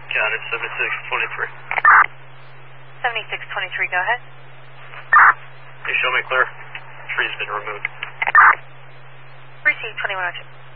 Got it, 7623. 7623, go ahead. You show me clear. Tree's been removed. Receive 2102.